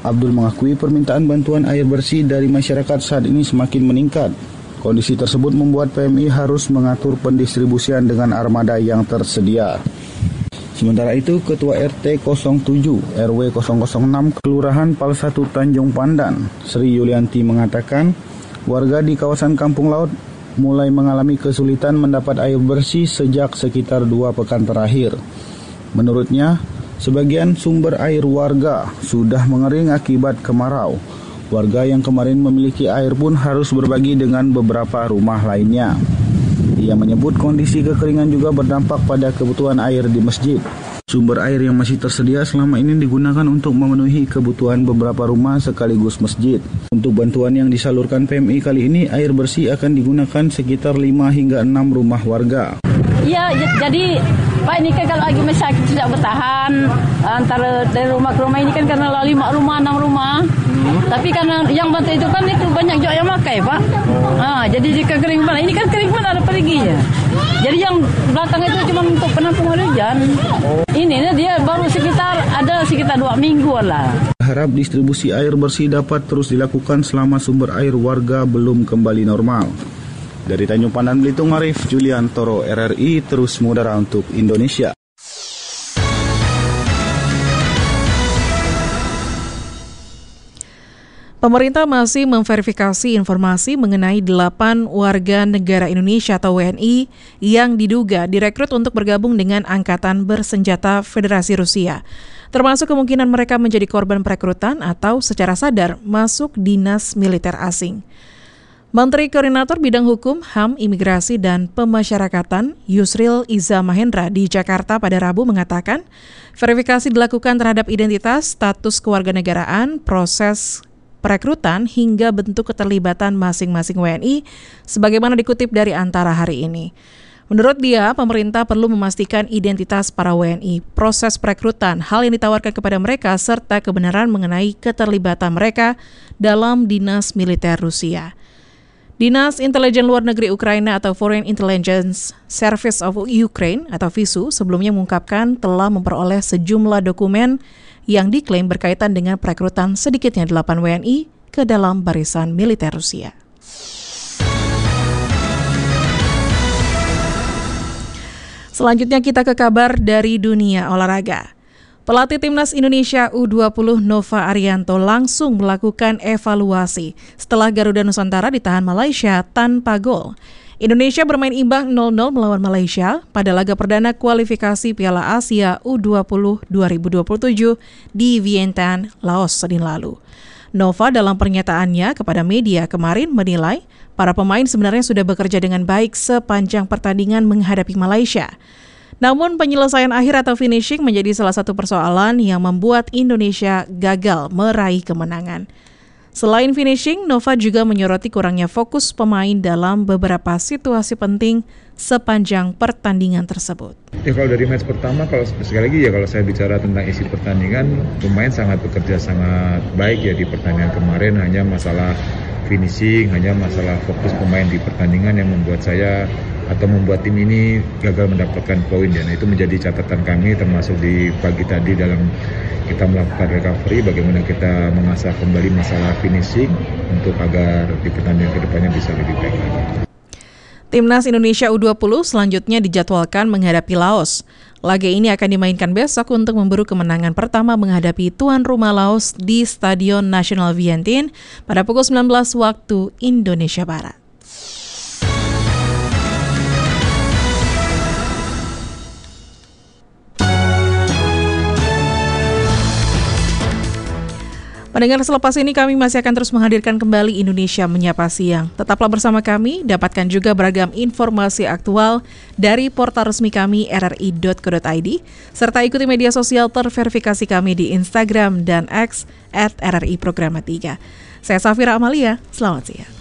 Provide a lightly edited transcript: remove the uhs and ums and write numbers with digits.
Abdul mengakui permintaan bantuan air bersih dari masyarakat saat ini semakin meningkat. Kondisi tersebut membuat PMI harus mengatur pendistribusian dengan armada yang tersedia. Sementara itu, Ketua RT 07 RW 006 Kelurahan Pal 1 Tanjung Pandan, Sri Yulianti mengatakan, warga di kawasan Kampung Laut mulai mengalami kesulitan mendapat air bersih sejak sekitar 2 pekan terakhir. Menurutnya, sebagian sumber air warga sudah mengering akibat kemarau. Warga yang kemarin memiliki air pun harus berbagi dengan beberapa rumah lainnya. Ia menyebut kondisi kekeringan juga berdampak pada kebutuhan air di masjid. Sumber air yang masih tersedia selama ini digunakan untuk memenuhi kebutuhan beberapa rumah sekaligus masjid. Untuk bantuan yang disalurkan PMI kali ini, air bersih akan digunakan sekitar 5 hingga 6 rumah warga. Ya, jadi Pak, ini kan kalau lagi masyarakat tidak bertahan antara dari rumah ke rumah ini kan karena 5 rumah, 6 rumah. Tapi karena yang bantu itu kan itu banyak juga yang pakai, Pak. Jadi jika kering mana, ini kan kering mana ada periginya. Jadi yang belakang itu cuma untuk penampungan hujan. Ini dia baru sekitar 2 minggu lah. Harap distribusi air bersih dapat terus dilakukan selama sumber air warga belum kembali normal. Dari Tanjung Pandan, Belitung, Arif Juliantoro, RRI terus mengudara untuk Indonesia. Pemerintah masih memverifikasi informasi mengenai 8 warga negara Indonesia atau WNI yang diduga direkrut untuk bergabung dengan Angkatan Bersenjata Federasi Rusia. Termasuk kemungkinan mereka menjadi korban perekrutan atau secara sadar masuk dinas militer asing. Menteri Koordinator Bidang Hukum, HAM, Imigrasi, dan Pemasyarakatan Yusril Iza Mahendra di Jakarta pada Rabu mengatakan, verifikasi dilakukan terhadap identitas, status kewarganegaraan, proses perekrutan, hingga bentuk keterlibatan masing-masing WNI, sebagaimana dikutip dari Antara hari ini. Menurut dia, pemerintah perlu memastikan identitas para WNI, proses perekrutan, hal yang ditawarkan kepada mereka, serta kebenaran mengenai keterlibatan mereka dalam dinas militer Rusia. Dinas Intelijen Luar Negeri Ukraina atau Foreign Intelligence Service of Ukraine atau FISU sebelumnya mengungkapkan telah memperoleh sejumlah dokumen yang diklaim berkaitan dengan perekrutan sedikitnya 8 WNI ke dalam barisan militer Rusia. Selanjutnya kita ke kabar dari dunia olahraga. Pelatih Timnas Indonesia U20 Nova Arianto langsung melakukan evaluasi setelah Garuda Nusantara ditahan Malaysia tanpa gol. Indonesia bermain imbang 0-0 melawan Malaysia pada laga perdana kualifikasi Piala Asia U20 2027 di Vientiane, Laos, Senin lalu. Nova dalam pernyataannya kepada media kemarin menilai para pemain sebenarnya sudah bekerja dengan baik sepanjang pertandingan menghadapi Malaysia. Namun penyelesaian akhir atau finishing menjadi salah satu persoalan yang membuat Indonesia gagal meraih kemenangan. Selain finishing, Nova juga menyoroti kurangnya fokus pemain dalam beberapa situasi penting sepanjang pertandingan tersebut. Ya kalau dari match pertama, sekali lagi kalau saya bicara tentang isi pertandingan, pemain sangat bekerja sangat baik ya di pertandingan kemarin. Hanya masalah finishing, hanya masalah fokus pemain di pertandingan yang membuat saya atau membuat tim ini gagal mendapatkan poin ya. Nah, itu menjadi catatan kami termasuk di pagi tadi dalam kita melakukan recovery, bagaimana kita mengasah kembali masalah finishing untuk agar di pertandingan kedepannya bisa lebih baik lagi. Timnas Indonesia U20 selanjutnya dijadwalkan menghadapi Laos. Laga ini akan dimainkan besok untuk memburu kemenangan pertama menghadapi tuan rumah Laos di Stadion Nasional Vientiane pada pukul 19 waktu Indonesia Barat. Pendengar, selepas ini kami masih akan terus menghadirkan kembali Indonesia Menyapa Siang. Tetaplah bersama kami, dapatkan juga beragam informasi aktual dari portal resmi kami rri.co.id, serta ikuti media sosial terverifikasi kami di Instagram dan X @RRI Programa 3. Saya Safira Amalia, selamat siang.